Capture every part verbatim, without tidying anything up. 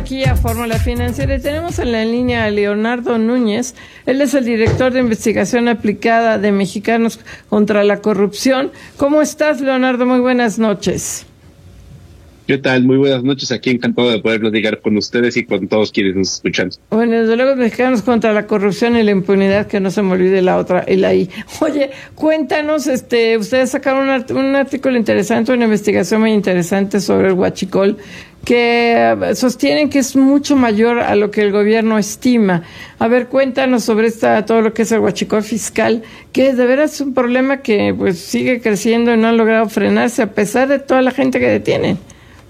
aquí a Fórmula Financiera y tenemos en la línea a Leonardo Núñez. Él es el director de investigación aplicada de Mexicanos contra la Corrupción. ¿Cómo estás, Leonardo? Muy buenas noches. ¿Qué tal? Muy buenas noches. Aquí encantado de poder platicar con ustedes y con todos quienes nos escuchan. Bueno, desde luego, Mexicanos contra la Corrupción y la Impunidad, que no se me olvide la otra, y la I. Oye, cuéntanos, este, ustedes sacaron un, art- un artículo interesante, una investigación muy interesante sobre el huachicol, que sostienen que es mucho mayor a lo que el gobierno estima. A ver, cuéntanos sobre esta, todo lo que es el huachicol fiscal, que de veras es un problema que pues sigue creciendo y no han logrado frenarse a pesar de toda la gente que detienen.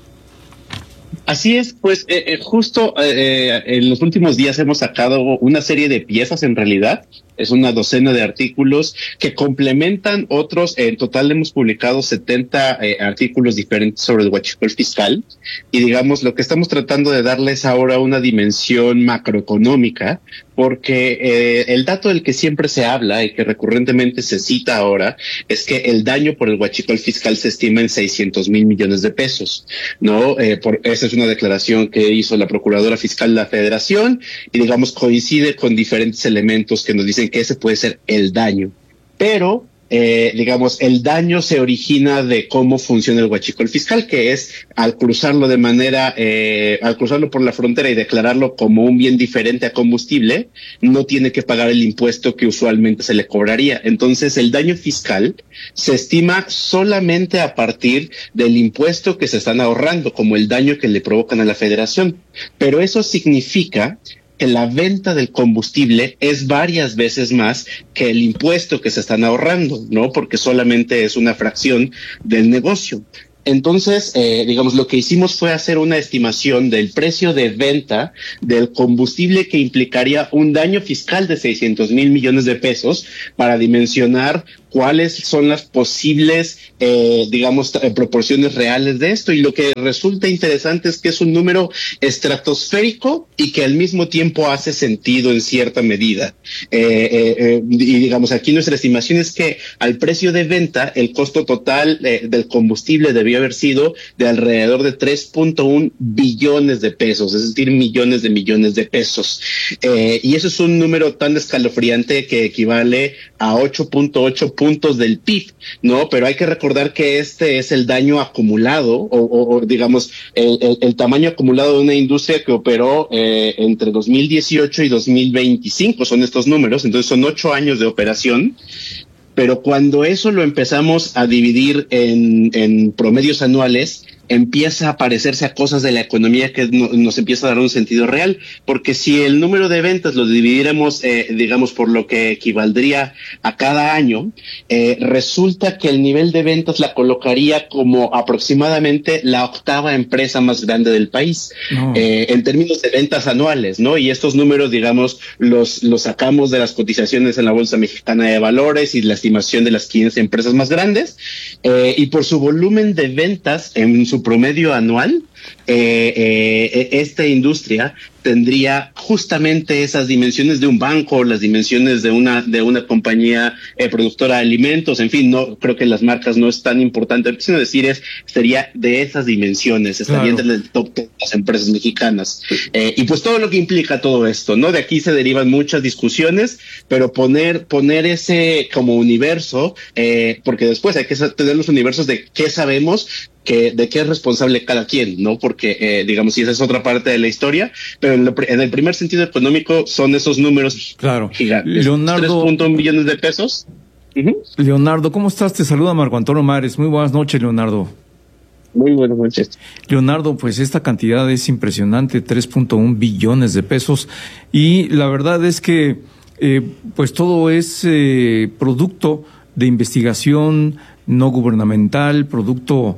Así es, pues eh, eh, justo eh, en los últimos días hemos sacado una serie de piezas, en realidad, es una docena de artículos que complementan otros. En total hemos publicado setenta eh, artículos diferentes sobre el huachicol fiscal, y digamos lo que estamos tratando de darles ahora una dimensión macroeconómica, porque eh, el dato del que siempre se habla y que recurrentemente se cita ahora es que el daño por el huachicol fiscal se estima en seiscientos mil millones de pesos, ¿no? Eh, por, esa es una declaración que hizo la Procuradora Fiscal de la Federación y, digamos, coincide con diferentes elementos que nos dicen que ese puede ser el daño. Pero, eh, digamos, el daño se origina de cómo funciona el huachicol fiscal, que es al cruzarlo de manera, eh, al cruzarlo por la frontera y declararlo como un bien diferente a combustible, no tiene que pagar el impuesto que usualmente se le cobraría. Entonces, el daño fiscal se estima solamente a partir del impuesto que se están ahorrando, como el daño que le provocan a la Federación. Pero eso significa que la venta del combustible es varias veces más que el impuesto que se están ahorrando, ¿no? Porque solamente es una fracción del negocio. Entonces, eh, digamos, lo que hicimos fue hacer una estimación del precio de venta del combustible que implicaría un daño fiscal de seiscientos mil millones de pesos para dimensionar cuáles son las posibles, eh, digamos, eh, proporciones reales de esto. Y lo que resulta interesante es que es un número estratosférico y que al mismo tiempo hace sentido en cierta medida. Eh, eh, eh, y digamos, aquí nuestra estimación es que al precio de venta, el costo total eh, del combustible debió haber sido de alrededor de tres punto uno billones de pesos, es decir, millones de millones de pesos. Eh, y eso es un número tan escalofriante que equivale a ocho punto ocho puntos del P I B, ¿no? Pero hay que recordar que este es el daño acumulado, o, o, o digamos, el, el, el tamaño acumulado de una industria que operó eh, entre dos mil dieciocho y dos mil veinticinco, son estos números, entonces son ocho años de operación. Pero cuando eso lo empezamos a dividir en, en promedios anuales, empieza a parecerse a cosas de la economía que no, nos empieza a dar un sentido real, porque si el número de ventas lo dividiéramos, eh, digamos, por lo que equivaldría a cada año, eh, resulta que el nivel de ventas la colocaría como aproximadamente la octava empresa más grande del país, no. eh, en términos de ventas anuales, ¿no? Y estos números, digamos, los, los sacamos de las cotizaciones en la Bolsa Mexicana de Valores y la estimación de las quince empresas más grandes, eh, y por su volumen de ventas en su promedio anual, eh, eh, esta industria tendría justamente esas dimensiones de un banco, las dimensiones de una de una compañía eh, productora de alimentos, en fin, no creo que las marcas no es tan importante, sino decir es sería de esas dimensiones, estaría entre el top de las empresas mexicanas. Eh, y pues todo lo que implica todo esto, ¿no? De aquí se derivan muchas discusiones, pero poner poner ese como universo, eh, porque después hay que tener los universos de qué sabemos, que de qué es responsable cada quien, ¿no? Porque, eh, digamos, si esa es otra parte de la historia, pero en, lo, en el primer sentido económico son esos números claro. gigantes. Leonardo, tres punto uno millones de pesos. Uh-huh. Leonardo, ¿cómo estás? Te saluda Marco Antonio Mares. Muy buenas noches, Leonardo. Muy buenas noches. Leonardo, pues esta cantidad es impresionante, tres punto uno billones de pesos, y la verdad es que, eh, pues todo es eh, producto de investigación no gubernamental, producto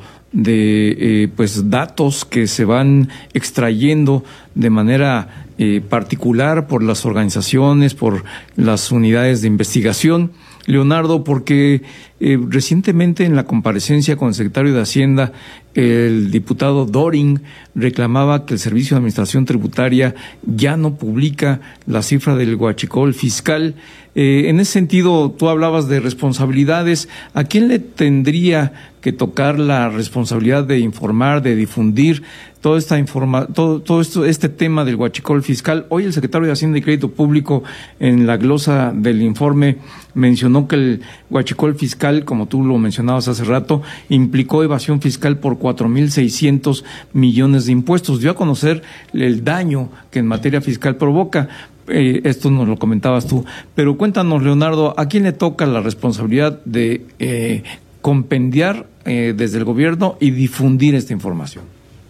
de eh, pues datos que se van extrayendo de manera eh, particular por las organizaciones, por las unidades de investigación. Leonardo, porque eh, recientemente en la comparecencia con el secretario de Hacienda, el diputado Doring reclamaba que el Servicio de Administración Tributaria ya no publica la cifra del huachicol fiscal. Eh, en ese sentido, tú hablabas de responsabilidades. ¿A quién le tendría que tocar la responsabilidad de informar, de difundir toda esta informa, todo, todo esto, este tema del huachicol fiscal? Hoy el secretario de Hacienda y Crédito Público, en la glosa del informe, mencionó que el huachicol fiscal, como tú lo mencionabas hace rato, implicó evasión fiscal por cuatro mil seiscientos millones de impuestos. Dio a conocer el daño que en materia fiscal provoca. Eh, esto nos lo comentabas tú. Pero cuéntanos, Leonardo, ¿a quién le toca la responsabilidad de eh, compendiar eh, desde el gobierno y difundir esta información?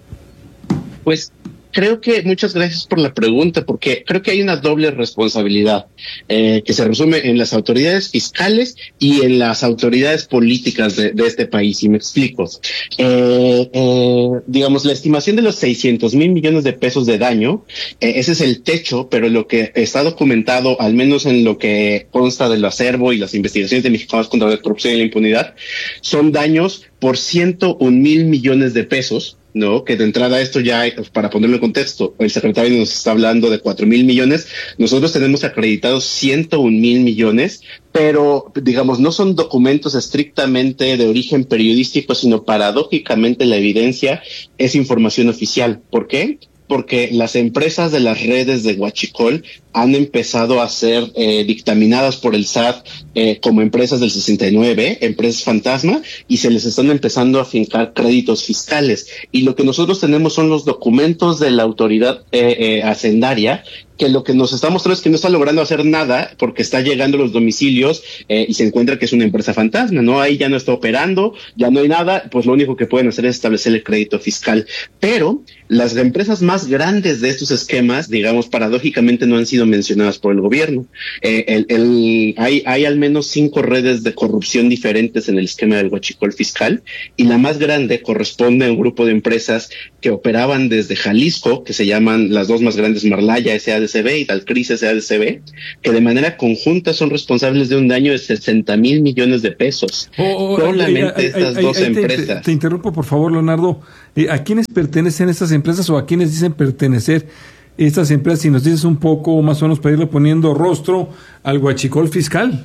Pues creo que, muchas gracias por la pregunta, porque creo que hay una doble responsabilidad eh, que se resume en las autoridades fiscales y en las autoridades políticas de, de este país, y me explico. Eh, eh, digamos, la estimación de los seiscientos mil millones de pesos de daño, eh, ese es el techo, pero lo que está documentado, al menos en lo que consta del acervo y las investigaciones de Mexicanos contra la Corrupción y la Impunidad, son daños por ciento un mil millones de pesos. No, que de entrada esto ya, para ponerlo en contexto, el secretario nos está hablando de cuatro mil millones, nosotros tenemos acreditados ciento un mil millones, pero digamos, no son documentos estrictamente de origen periodístico, sino paradójicamente la evidencia es información oficial. ¿Por qué? Porque las empresas de las redes de huachicol han empezado a ser eh, dictaminadas por el S A T eh, como empresas del sesenta y nueve, empresas fantasma, y se les están empezando a fincar créditos fiscales. Y lo que nosotros tenemos son los documentos de la autoridad eh, eh, hacendaria, que lo que nos está mostrando es que no está logrando hacer nada porque está llegando a los domicilios eh, y se encuentra que es una empresa fantasma, ¿no? Ahí ya no está operando, ya no hay nada, pues lo único que pueden hacer es establecer el crédito fiscal. Pero las empresas más grandes de estos esquemas, digamos, paradójicamente no han sido mencionadas por el gobierno. Eh, el, el, hay, hay al menos cinco redes de corrupción diferentes en el esquema del huachicol fiscal, y la más grande corresponde a un grupo de empresas que operaban desde Jalisco, que se llaman las dos más grandes, Marlaya S A D C B y Dalcris S A D C B, que de manera conjunta son responsables de un daño de sesenta mil millones de pesos. Oh, oh, Solamente eh, eh, estas eh, dos eh, empresas. Te, te interrumpo, por favor, Leonardo. Eh, ¿A quiénes pertenecen estas empresas o a quiénes dicen pertenecer estas empresas? Si nos dices un poco, más o menos, para irle poniendo rostro al huachicol fiscal.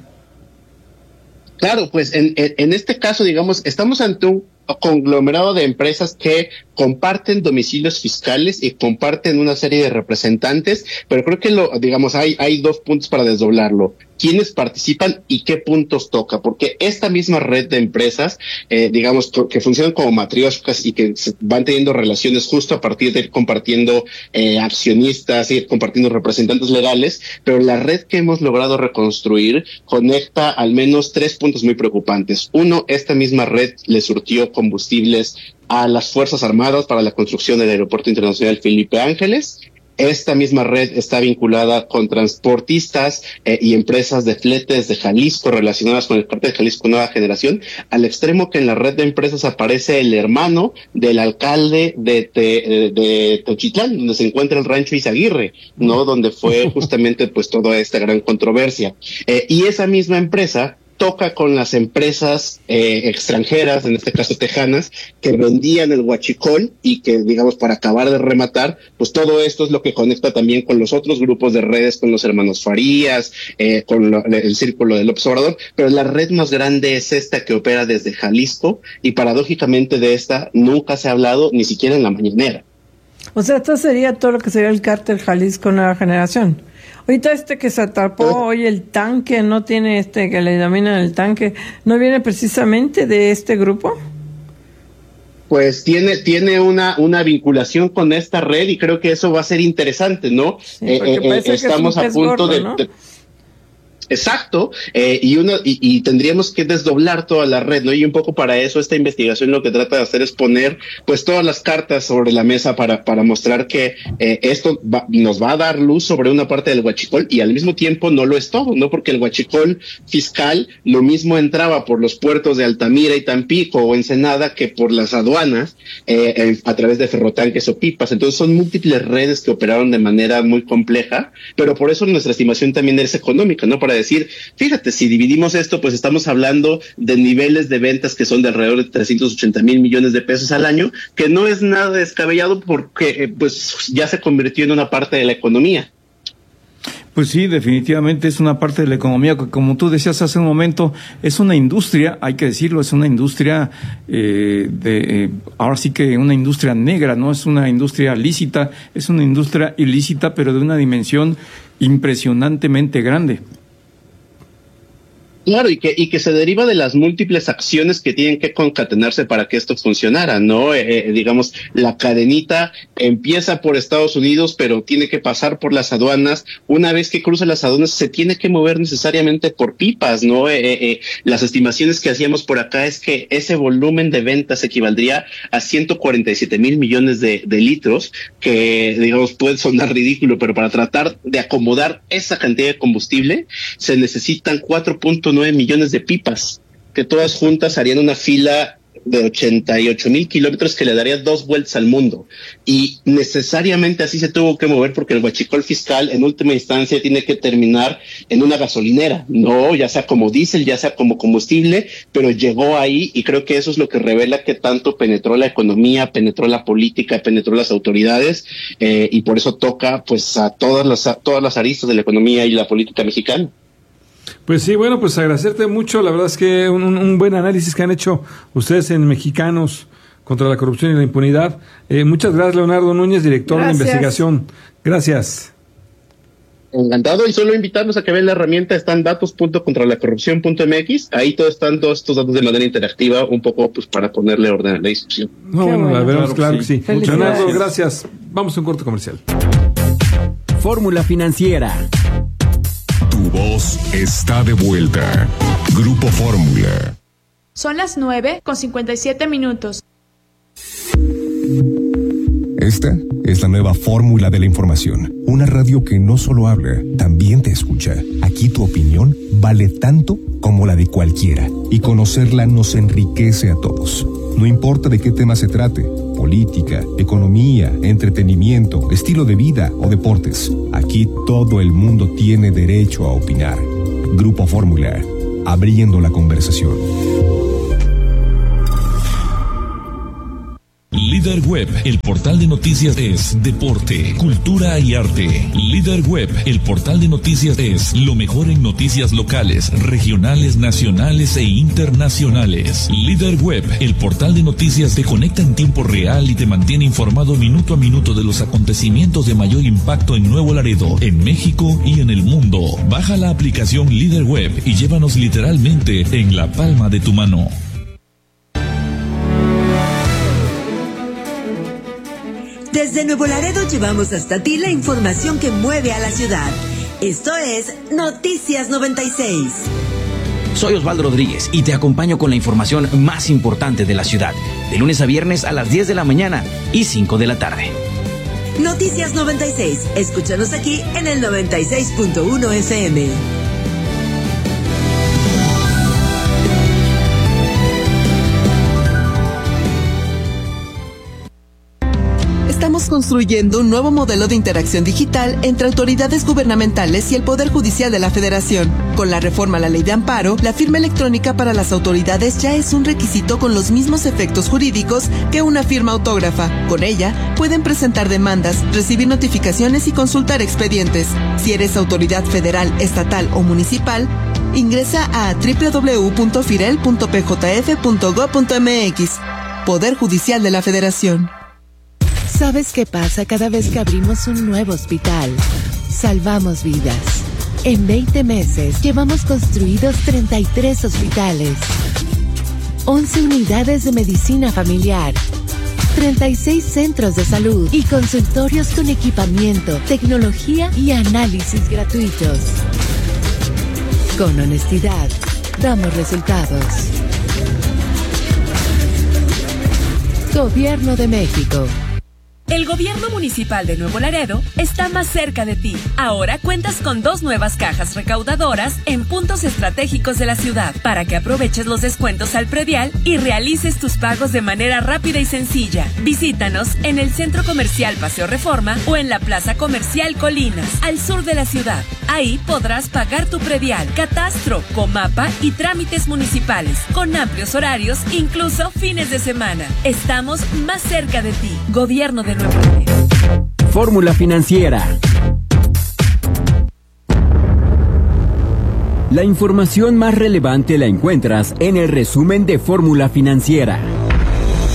Claro, pues en, en, en este caso, digamos, estamos ante un conglomerado de empresas que comparten domicilios fiscales y comparten una serie de representantes, pero creo que lo, digamos, hay, hay dos puntos para desdoblarlo. ¿Quiénes participan y qué puntos toca? Porque esta misma red de empresas, eh, digamos, que funcionan como matrioscas y que van teniendo relaciones justo a partir de ir compartiendo eh, accionistas, ir compartiendo representantes legales, pero la red que hemos logrado reconstruir conecta al menos tres puntos muy preocupantes. Uno, esta misma red le surtió combustibles a las Fuerzas Armadas para la construcción del Aeropuerto Internacional Felipe Ángeles. Esta misma red está vinculada con transportistas eh, y empresas de fletes de Jalisco relacionadas con el cártel de Jalisco Nueva Generación, al extremo que en la red de empresas aparece el hermano del alcalde de, Te, de Teochitlán, donde se encuentra el rancho Izaguirre, ¿no? Donde fue justamente pues toda esta gran controversia. Eh, y esa misma empresa toca con las empresas eh, extranjeras, en este caso tejanas, que vendían el huachicol y que, digamos, para acabar de rematar, pues todo esto es lo que conecta también con los otros grupos de redes, con los hermanos Farías, eh, con lo, el círculo de López Obrador, pero la red más grande es esta que opera desde Jalisco, y paradójicamente de esta nunca se ha hablado, ni siquiera en la mañanera. O sea, esto sería todo lo que sería el cártel Jalisco Nueva Generación. Ahorita este que se atrapó hoy, el tanque, no tiene este que le denominan el tanque, ¿no viene precisamente de este grupo? Pues tiene tiene una una vinculación con esta red, y creo que eso va a ser interesante, ¿no? Sí, eh, eh, estamos a punto gordo, de, ¿no? de Exacto, eh, y uno y, y tendríamos que desdoblar toda la red, ¿no? Y un poco para eso esta investigación lo que trata de hacer es poner pues todas las cartas sobre la mesa para para mostrar que eh, esto va, nos va a dar luz sobre una parte del huachicol, y al mismo tiempo no lo es todo, ¿no? Porque el huachicol fiscal lo mismo entraba por los puertos de Altamira y Tampico o Ensenada que por las aduanas eh, eh, a través de ferrotanques o pipas. Entonces son múltiples redes que operaron de manera muy compleja, pero por eso nuestra estimación también es económica, ¿no? Para decir, fíjate, si dividimos esto, pues estamos hablando de niveles de ventas que son de alrededor de trescientos ochenta mil millones de pesos al año, que no es nada descabellado porque eh, pues ya se convirtió en una parte de la economía. Pues sí, definitivamente es una parte de la economía que, como tú decías hace un momento, es una industria, hay que decirlo, es una industria eh, de, eh, ahora sí que una industria negra, no es una industria lícita, es una industria ilícita, pero de una dimensión impresionantemente grande. Claro, y que, y que se deriva de las múltiples acciones que tienen que concatenarse para que esto funcionara, ¿no? Eh, digamos, la cadenita empieza por Estados Unidos, pero tiene que pasar por las aduanas. Una vez que cruza las aduanas, se tiene que mover necesariamente por pipas, ¿no? Eh, eh, las estimaciones que hacíamos por acá es que ese volumen de ventas equivaldría a ciento cuarenta y siete mil millones de, de litros, que, digamos, puede sonar ridículo, pero para tratar de acomodar esa cantidad de combustible, se necesitan cuatro punto nueve millones de pipas, que todas juntas harían una fila de ochenta y ocho mil kilómetros que le daría dos vueltas al mundo. Y necesariamente así se tuvo que mover porque el huachicol fiscal en última instancia tiene que terminar en una gasolinera, no, ya sea como diésel, ya sea como combustible, pero llegó ahí y creo que eso es lo que revela que tanto penetró la economía, penetró la política, penetró las autoridades eh, y por eso toca pues a todas las, a todas las aristas de la economía y la política mexicana. Pues sí, bueno, pues agradecerte mucho. La verdad es que un, un buen análisis que han hecho ustedes en Mexicanos contra la corrupción y la impunidad. Eh, muchas gracias, Leonardo Núñez, director gracias. de investigación. Gracias. Encantado, y solo invitarlos a que vean la herramienta, están datos punto contra la corrupción punto m x, ahí todos están todos estos datos de manera interactiva, un poco pues para ponerle orden a la discusión. No, bueno, bueno, la veremos, claro, claro que sí. sí. Leonardo, gracias. Vamos a un corte comercial. Fórmula Financiera. Tu voz está de vuelta. Grupo Fórmula. Son las nueve con cincuenta y siete minutos. Esta es la nueva fórmula de la información. Una radio que no solo habla, también te escucha. Aquí tu opinión vale tanto como la de cualquiera. Y conocerla nos enriquece a todos. No importa de qué tema se trate. Política, economía, entretenimiento, estilo de vida o deportes. Aquí todo el mundo tiene derecho a opinar. Grupo Fórmula, abriendo la conversación. Líder Web, el portal de noticias es deporte, cultura y arte. Líder Web, el portal de noticias es lo mejor en noticias locales, regionales, nacionales e internacionales. Líder Web, el portal de noticias te conecta en tiempo real y te mantiene informado minuto a minuto de los acontecimientos de mayor impacto en Nuevo Laredo, en México y en el mundo. Baja la aplicación Líder Web y llévanos literalmente en la palma de tu mano. Desde Nuevo Laredo llevamos hasta ti la información que mueve a la ciudad. Esto es Noticias noventa y seis. Soy Osvaldo Rodríguez y te acompaño con la información más importante de la ciudad, de lunes a viernes a las diez de la mañana y cinco de la tarde. Noticias noventa y seis. Escúchanos aquí en el noventa y seis punto uno F M. Estamos construyendo un nuevo modelo de interacción digital entre autoridades gubernamentales y el Poder Judicial de la Federación. Con la reforma a la Ley de Amparo, la firma electrónica para las autoridades ya es un requisito con los mismos efectos jurídicos que una firma autógrafa. Con ella, pueden presentar demandas, recibir notificaciones y consultar expedientes. Si eres autoridad federal, estatal o municipal, ingresa a doble u doble u doble u punto firel punto p j f punto gob punto m x. Poder Judicial de la Federación. ¿Sabes qué pasa cada vez que abrimos un nuevo hospital? Salvamos vidas. En veinte meses llevamos construidos treinta y tres hospitales, once unidades de medicina familiar, treinta y seis centros de salud y consultorios con equipamiento, tecnología y análisis gratuitos. Con honestidad, damos resultados. Gobierno de México. El Gobierno Municipal de Nuevo Laredo está más cerca de ti. Ahora cuentas con dos nuevas cajas recaudadoras en puntos estratégicos de la ciudad para que aproveches los descuentos al predial y realices tus pagos de manera rápida y sencilla. Visítanos en el Centro Comercial Paseo Reforma o en la Plaza Comercial Colinas, al sur de la ciudad. Ahí podrás pagar tu predial, catastro, comapa y trámites municipales, con amplios horarios, incluso fines de semana. Estamos más cerca de ti. Gobierno de Nuevo Laredo. Fórmula Financiera. La información más relevante la encuentras en el resumen de Fórmula Financiera.